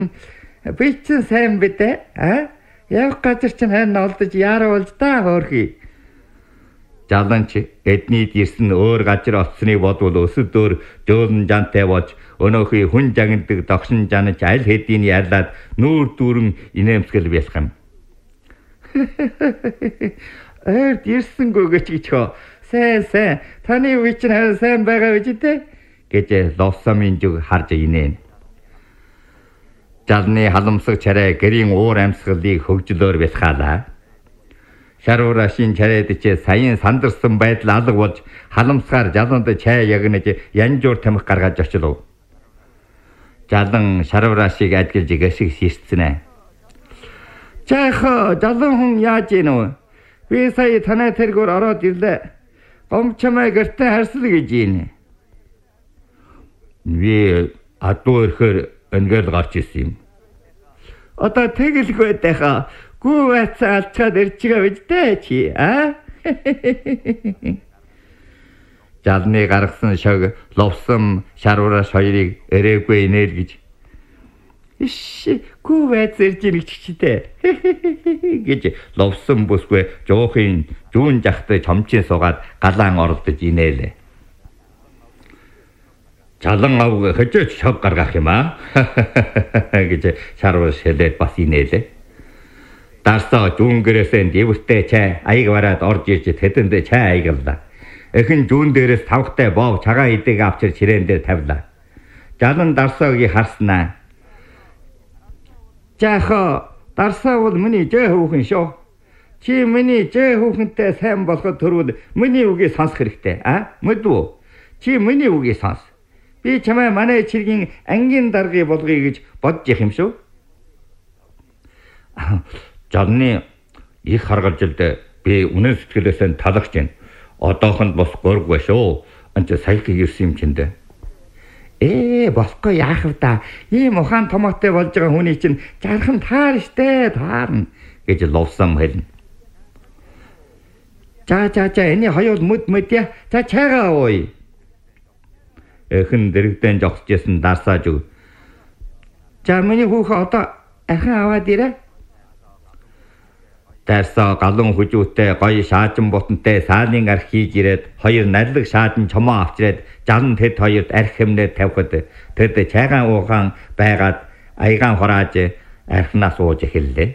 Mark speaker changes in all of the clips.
Speaker 1: Би ч сайн бідэ. Явах газар чинь харин олдож яаруулж та хөөрхий. Жаланч эднийд ирсэн өөр газар олцсныг бодвол өсөд өөр дөөлн жантай болж өнөөхий хүн жагнадаг догшин жанаж аль хэдийн ярлаад нүүр дүүрэн инээмсгэл бэлх юм. Эрд ирсэнгүй гэж хөө. Сайн. Таны үе чинь харин сайн байгаа биз дээ? Гэж Ловсомын зүг харж инээн. Жалны халамсаг чарай гэрийн уур амьсгалыг хөгжлөөр бэлхаалаа. Шаруурашийн чарайд ч саяын сандарсан байдал алга болж халамсгаар жаланд чай ягнаж янжуур тамхи гаргаж очлоо. Жалан шаруурашийг ажиглаж гэшиг ширцэнэ. Чайхо жалан хүн яаж ийн вэ? Би сая танай тэргүүр ороод ирлээ. Гомчмаа гэртээ харсал гэж ийн. Би адуу ирэхээр энгээл гарч ирсэн юм. Одоо тэгэлгүй байхаа. Гүү байцаа алчаад ирчихээ бидтэй чи Жалны гаргасан шог Ловсом Шаруураш хоёрыг эрээгүй инээл гэж. Иш гүү байцаа ирж ийн чичтэй гэж Ловсом бүсгүй жоохын зүүн жахтай чомчин суугаад галаан оролдож инээлээ. Жалан ав хөжөөч шог гаргах юм гэж Шаруураш хэлээд бас инээлээ. Дарсаа зүүн гэрээсээ дэвэртэй чай аяг бараад орж ирж тэдэндээ чай аягаллаа. Эхэн зүүн дээрээс тавхтай боов цагаан идэг авчир чирээн дээр тавилаа. Жалан дарсаагийн харснаа. Жаахаа дарсаа бол миний жээ хүүхэн шүү. Чи миний жээ хүүхэнтэй сайн болоход төрвөл миний үгийг сонсох хэрэгтэй мэдвүү? Чи миний үгийг сонс. Би чамаа манай чиргийн ангийн даргыг болгоё гэж бодож их юм шүү. Жалны их харгалжилд би үнэн сэтгэлээсээ талагч байна. Одоохонд бос горгүй шүү. Анч саяхан ирсэн юм чиндээ. Болохгүй яах вэ та? Ийм ухаан томоотой болж байгаа хүний чинь жархан таар штэ таарна гэж Ловсом хэлнэ. За энэ хоёул мэд я. За чайгаа ууя. Эхэн дэрэгдэн жогсчихсэн дарсааж өг. За миний хүүхэн одоо ахин аваад ирээ. Дарсаа галан хүжүүтэй гоё шаажин бутантай саалын арх хийж ирээд хоёр нарилэг шаажин чомоо авчирээд жалан тэд хоёрт арх хэмнээ тавихад тэд чайгаан уугаан байгаад аягаан хурааж архнаас ууж эхэллээ.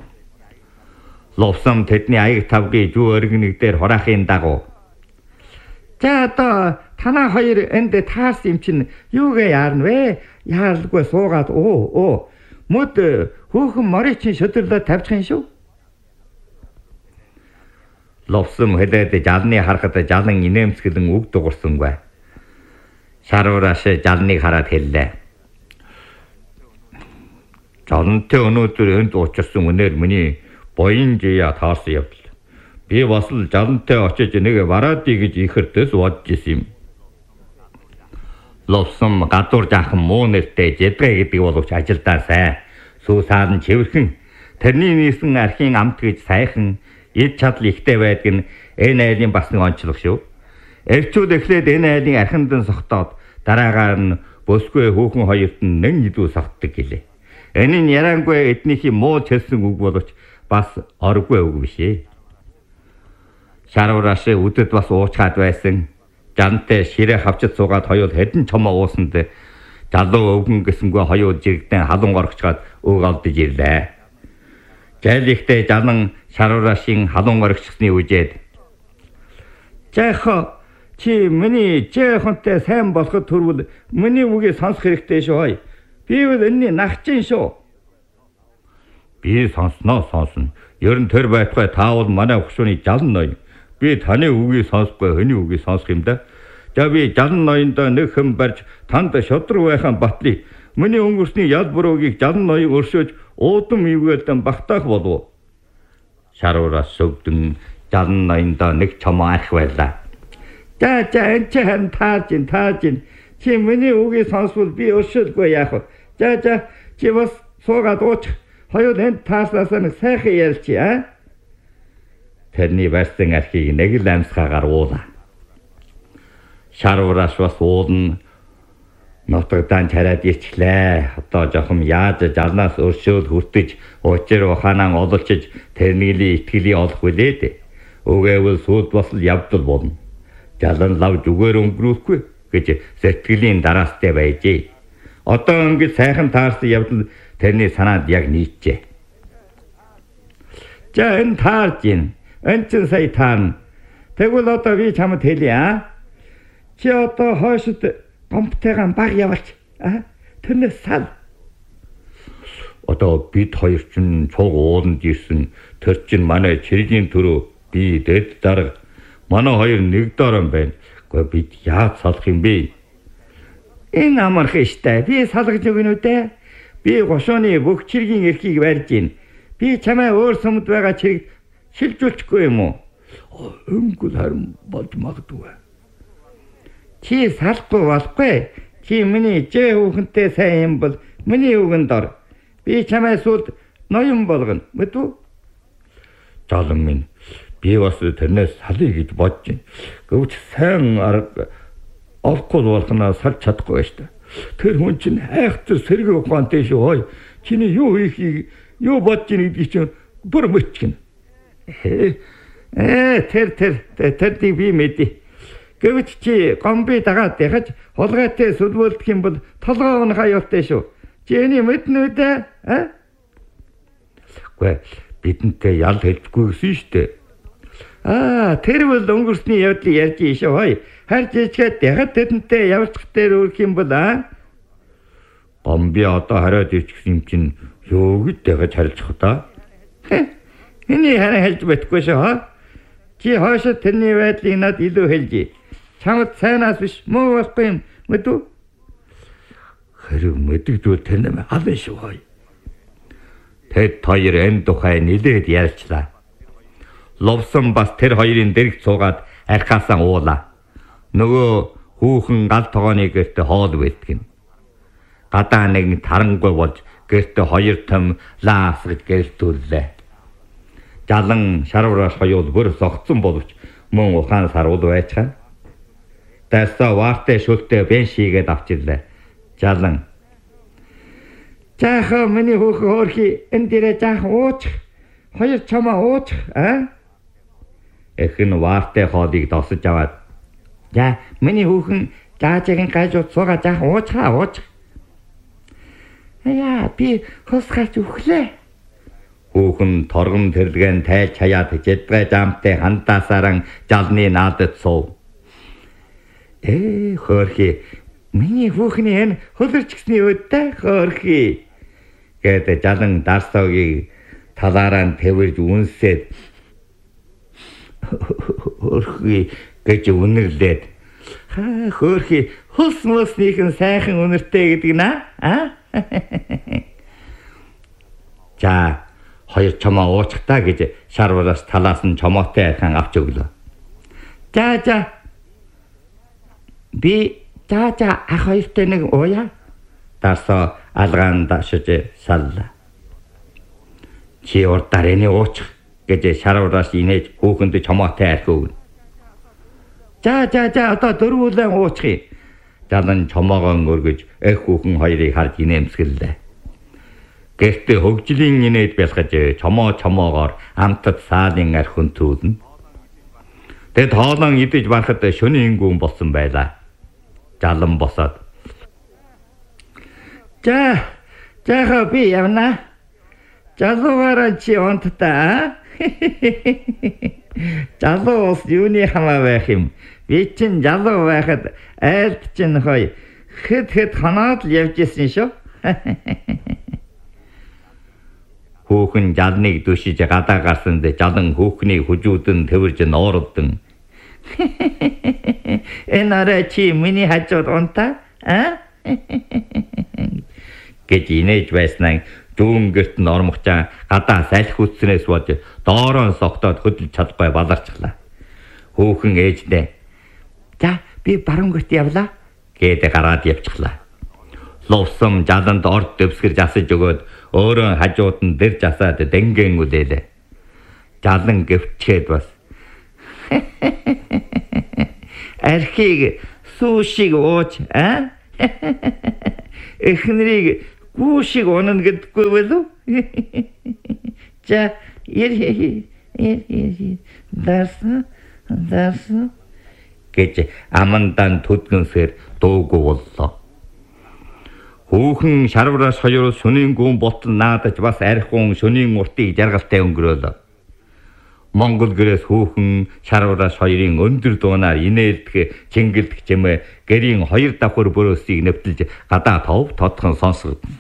Speaker 1: Ловсом тэдний аяг тавгийн зүү өргөнөг дээр хураахын дагуу. За одоо танаа хоёр энд таарсан юм чинь юугээ яарна вэ? Яарлгүй суугаад мөд хүүхэн морийг чинь шөдөрлөө тавьчих юм шүү. Ловсом хэлээд жалны харахад жалан инээмсгэлэн үг дуурсангүй. Шаруураш жалныг хараад хэллээ. Жалантай өнөөдөр энд уучирсан үнээр миний боён жия таарсан явдал. Би бас л жалантай очиж нэг вараадий гэж ихэртэс бодож исэн юм. Ловсом гадуур жаахан муу нэртэй жидгээ гэдэг боловч ажилдаа сайн. Сүүсаар нь чивэрхэн тэрний нийсэн архийн амт гэж сайхан эд чадал ихтэй байдаг нь энэ айлын бас нэг онцлог шүү. Эрчүүд эхлээд энэ айлын архиндан согтоод дараагаар нь бөсгүй хүүхэн хоёрт нь нэн идүү согтдог гэлээ. Энэ нь ярангүй эднийхээ муу чэлсэн үг боловч бас оргүй үг биш ээ. Шаруураш үдэд бас уучгаад байсан. Жантай ширээ хавчад суугаад хоёул хэдэн чомоо уусанд залуу өвгөн гэсэнгүй хоёул жирэгдэн халуун орогчгаад өг олдож ирлээ. Жайлихтэй жалан Шаруурашийн халуун орогчсны үжээд. Жаахаа чи миний жаахантай сайн болоход төрвөл миний үгийг сонсох хэрэгтэй шүү. Би бол энэний нахчин шүү. Би сонсно. Ер нь тэр байтугай таавал манай хөшөөний жалан ноён. Би таны үгийг сонсохгүй хүний үгийг сонсох юм да. За би жалан ноёндоо нэг хэм барьж танд шодрог байхan батлий. Миний өнгөрсний ял буруугийг жалан ноён өршөөж уудам ивгэлдэн багтаах болов. Шаруураш сөвдөн жалан ноёндоо нэг чомоо арх байлаа. За энэ ч хэн тааж ин. Чи миний үгийг сонсвол би өршөөлгүй яах вэ? За чи бас суугаад ууч. Хоёул энд тааснасаа нэг сайхан ялчи Тэрний барьсан архийг нэг л амьсгаагаар уулаа. Шаруураш бас уулна. Нутагдаан чараад ирчлээ. Одоо жохом яаж жалнаас өршөөл хүртэж учир ухаанаа ололчиж тэрнийлийн итгэлийн олох вүлээд. Өгөөвэл сууд босол явдал болно. Жалан лав зүгээр өнгөрүүлэхгүй гэж сэтгэлийн дараастай байжээ. Одоо ингэж сайхан таарсан явдал тэрний санаанд яг нийцжээ. За энэ таарж ийн. Энэ ч сая таарна. Тэгвэл одоо би чамд хэлье. Чи одоо хойшид гомбтойгоо баг явалч. Тэрнээс сал. Одоо бид хоёр чинь цуг ууланд ирсэн. Тэр чинь манай чиргийн төрөө би дэд дарга. Манай хоёр нэг дорон байна. Гэхдээ бид яаж салах юм бэ? Энэ амарх штэ. Би салгаж өгнө үү? Би гошооны бүх чиргийн эрхийг барьж гин. Би чамаа өөр сумд байгаа чирэг шилжүүлчихгүй юм уу? Өнгөл харин болж магадгүй. Чи салахгүй болохгүй. Чи миний жээ хүүхэнтэй сайн юм бол миний үгэнд ор. Би чамаа сүлд ноён болгоно. Мэдв? Жалан минь би бас тэрнээс салъя гэж бодож байна. Гэвч сайн арга олохгүй болохноо салж чадахгүй шүү дээ. Тэр хүн чинь хайхтар сэрэг ухаантай шүү хой. Чиний юу хийхийг юу бодож ийн гэдгийг чинь бүр мэдчихнэ. Тэр би мэдээ. Гэвч чи гомби дагаад яхаж хулгайтай сүлмөлдөх юм бол толгоог нь хаюултай шүү. Чи энийг мэднэ үү дээ? Гэхдээ бидэнтэй ял хэлдэггүй гэсэн шүү дээ. Тэр бол өнгөрсний явдлыг ярьж ийшээ хой. Харж ичгээд яхад тэдэнтэй явцах дээр үрэх юм бол гомби одоо хараад ирчихсэн юм чинь юу гэж дагаж харилцах та? Энийг харин хэлж байтгүй шүү. Чи хойшоо тэрний байдлыг над илүү хэлжээ. Чамд сайнаас биш муу болохгүй юм мэдв? Хэрэг мэдэгдвэл тэр нэмээ алан шүү хой. Тэд хоёр энэ тухай нэлээд ярьчлаа. Ловсон бас тэр хоёрын дэрэг цуугаад архаасаа уулаа. Нөгөө хүүхэн гал тогооны гэрте хоол бэлтгэн. Гадаа нэг тарангүй болж гэрте хоёр том лаас гэж гэрэлтүүллээ. Жалан шарвраас хоёул бүр согцсон боловч мөн ухаан саруул байцгаана. Тэсээ вартай шүлтэй бэн шигээд авчирлаа. Жалан. Жаахан миний хүүхэн хөөрхи энэ дээрээ жаахан уучих. Хоёр чамаа уучих, Эхэн вартай хоолыг досож аваад. За миний хүүхэн жаажгийн гайжууд суугаа жаахан уучих. Би хос гарч өглөө. Хүүхэн торгон тэрлгэн тайлж хаяад жидгай жамтай хандаасаран жалны наадад суув. Хөөрхи миний хүүхний энэ хөлөрч гисний өдтэй хөөрхи гэдэг жалан дарсоогийг талаараа тэрвэрж үнсээд хөөрхи гэж үнэрлээд хөөрхи хус мөснийхэн сайхан үнэртэй гэдэг наа За хоёр чамаа уучихтаа гэж шарвараас талаас нь чомоотой айхан авч өглөө. За би ах хоёртой нэг ууя. Дарсоо алгаан дашиж салла. Чи урдаар энийг уучих гэж шарвараас инээж хүүхэнд чомоотой арх өгнө. За одоо дөрвөлэн уучих. Жалан чомоогоо өргөж эх хүүхэн хоёрыг харж инээмсгэллээ. Гэхдээ хөгжлийн инээд бэлгэж чомоогоор амтад саалын арх хүнтүүлнэ. Тэд хоолон идэж барахад шөнийн гүн болсон байлаа. Жалан босоод. За би явна. Жалуугаараа чи онттай. Жалуу ус юуны хамаа байх юм. Би чинь жалуу байхад айлт чинь хой хэд ханаад л явж исэн шүү. Хүүхэн жалныг дүшиж гадаа гарсанд жалан хүүхний хүжүүдэн тэрж ноордон. Энэ арай чи миний хажууд унтаа? Гэж инээж байснаа дүүн гэрт нь ормогчаа гадаа салхи үтснээс бод доороо согтоод хөдөлж чадахгүй баларчлаа. Хүүхэн ээждээ. За би баруун гэрт явлаа гэдэг гараад явчихлаа. Ловсом жаланд орд дэвсгэрж асаж өгөөд өөрөө хажууд нь дэр жасаад дэнгэн үлээлээ. Жалан гэвчээд бас архийг суушиг ууж Эхнэрийг гүүшиг унана гэдэггүй болов? За дарсан гэж амандан төдгөнсээр дуугүй боллоо. Хүүхэн шарвраас хоёр шөнийн гүн ботон наадаж бас архиун шөнийн уртыг жаргалтай өнгөрөөлөө. Монгол гэрээс хүүхэн шарвраас хоёрын өндөр дуунаар инээлдэх чингэлдэх чимээ гэрийн хоёр давхар бөрөөсийг нэвтэлж гадаа тов тодхон сонсгодно.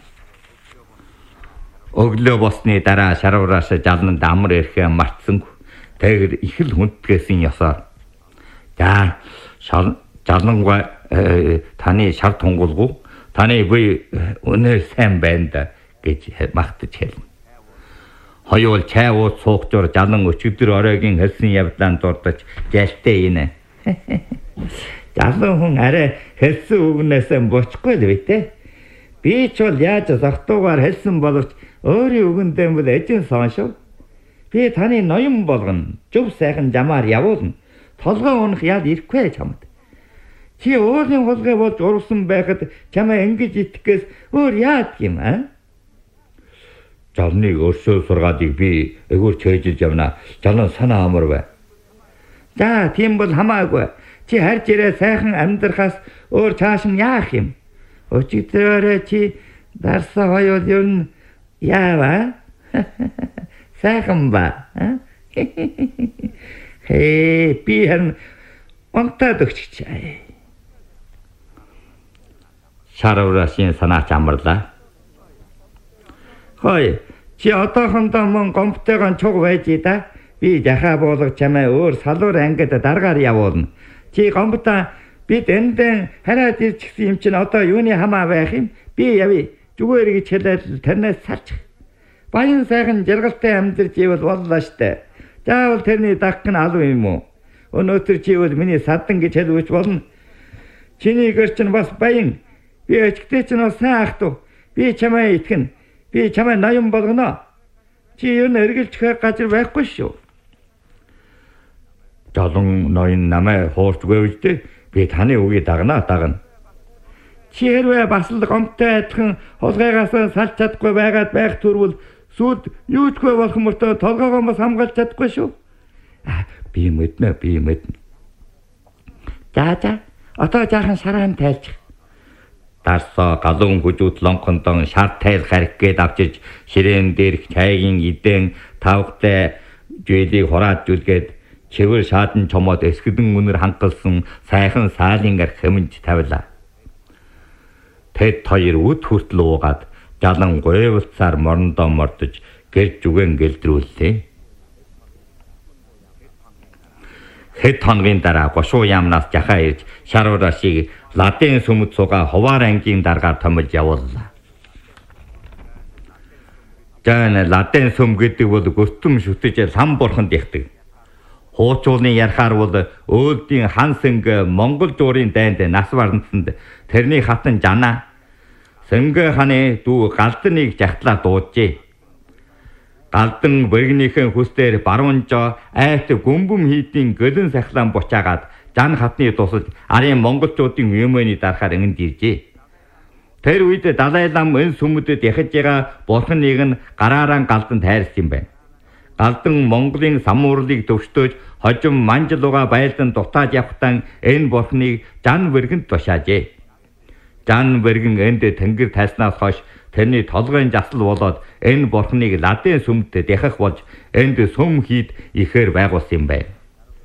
Speaker 1: Өглөө босны дараа шарвраас жалнанд амар ирэхээ мартсангүй. Тэгэр их л хүндгээсэн ёсоор. За жалангуй таны шар тунгуулгүй. Таны бие өнөр сайн байна да гэж магтаж хэлнэ. Хоёул чай ууц суугчор жалан өчигдөр оройгийн хэлсэн явдлаанд дурдаж жалтай инэ. Жалан хүн арай хэлсэн үгнээс бочихгүй л битээ. Би ч бол яаж зогтуугаар хэлсэн боловч өөрийн үгэндээ бол эжин соншов. Би таны ноён болгоно. Зөв сайхан жамаар явуулна. Толгой унах ял ирэхгүй чамд. Чи уулын хулгай болж урвсан байхад чамаа ингэж итгэхээс өөр яад юм аа? Жалныг өрсөө сургаадыг би эгүүр чэйжиж явна. Жалан санаа амар бай. За тийм бол хамаагүй. Чи харж ирээ сайхан амьдрахаас өөр цааш нь яах юм? Өчигдрөөрөө чи дарсаа хоёул юу н яава? Сайхан ба. Би харин онтаад өгчихчээ. Шарврасын санаач амарлаа. Хой, чи одоохондоо мөн гомбтойгоо чуг байж да. Би жахаа буулгаж чамаа өөр салуур ангид даргаар явуулна. Чи гомбтаа бид эндэн хараад ирчихсэн юм чинь одоо юуны хамаа байх юм? Би явъя. Зүгээр гэж хэлээд тэрнээс салчих. Баян сайхан жаргалтай амьдарч ивэл боллоо штэ. Заавал тэрний дагх нь алуу юм уу? Өнөөдөр чи бол миний садан гэж хэлвэж болно. Чиний гэр чинь бас баян. Би өчигдээ чинь бас сайн ахту. Би чамаа итгэн. Би чамаа ноён болгоно. Чи юу н эргэлж хэх газар байхгүй шүү. Жалан ноён намайг хуурчгүй үстэй. Би таны үгийг дагна. Чи хэрвээ бас л гомтой адилхан хулгайгаас салж чадахгүй байгаад байх төрвөл сүд юучгүй болох мөртөө толгоогоо бас хамгаалж чадахгүй шүү. Би мэднэ. За. Одоо жаахан шараан тайлчих. Дарсаа галуун хүжүүд лонхондон шар тайл харих гээд авчирч ширээн дээрх чайгийн идэн тавхтай жээлийг хураад зүлгээд чивэр шаадан чомоод эсгэдэн үнэр хангалсан сайхан саалын арх хэмж тавилаа. Тэд хоёр үд хүртэл уугаад жалан гойволцаар морондоо мордож гэр зүгэн гэлдрүүллээ. Хэд хоногийн дараа гошуу яамнаас жахаа ирж шарврашиг ладын сүмд суугаа хуваар ангийн даргаар томилж явууллаа. Жан ладын сүм гэдэг бол гөртөм шүтэж лам бурханд ягдаг. Хуучуулны ярахаар бол өөлдийн хан сэнгэ Монгол жуурын дайнд нас барнцанд тэрний хатан жана Сэнгэ ханы дүү галданыг жахтлаа дууджээ. Галдан бэргнийхэн хүстээр баруунжоо айт гүмбэм хийдийн гөлөн сахлаан бучаагаад жан хатны тусад арын монголчуудын юмэний дарахаар энд иржээ. Тэр үед Далай лам энэ сүмдэд яхаж байгаа бурхныг нь гараараа галдан тайрсан юм байна. Галдан Монголын самуурлыг төвштөөж хожим манжлууга байлдан дутаад явхтан энэ бурхныг жан бэргэнд тушаажээ. Жан бэргэн энд тэнгэр тайснаас хойш тэрний толгойн жасал болоод энэ бурхныг ладын сүмд дэхэх болж энд сүм хийд ихээр байгуулсан юм байна.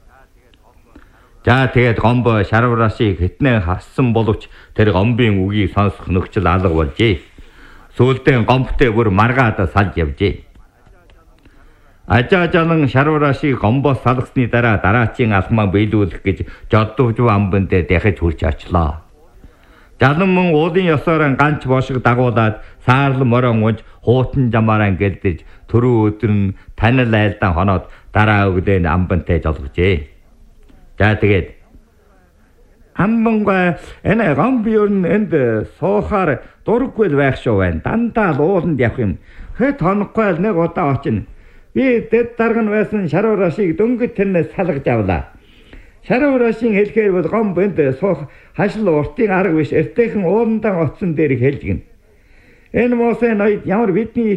Speaker 1: За тэгээд гомбо шарврашиг хитнээ харсан боловч тэр гомбын үгийг сонсох нөхцөл алга болжээ. Сүүлдээ гомбтой бүр маргаад салж явжээ. Ажаажалан шарврашиг гомбоос салгасны дараа дараачийн алхмаа биелүүлэх гэж жоддовж амбанд дэхэж хүрч очлоо. Жалан мөн уулын ёсоор ганч бошиг дагуулад саарл морон унж хуутан жамаараа гэлдэж түрүү өдөр нь танил айлдан хоноод дараа өглөө амбантай жолгожээ. За тэгээд амбангаа энэ гомбиорн энд суухаар дурггүй байх шүү байна. Дандаа ууланд явах юм. Хэд хонохгүй нэг удаа очино. Би дэд дарга нь байсан шарврашиг дөнгөж тэрнээс салгаж авлаа. Шарварашийн хэлхээр бол гом бэнд суух хашил уртын арга биш эртээхэн ууландан оцсон дээрх хэлжгэн. Энэ Мосе ноёд ямар бидний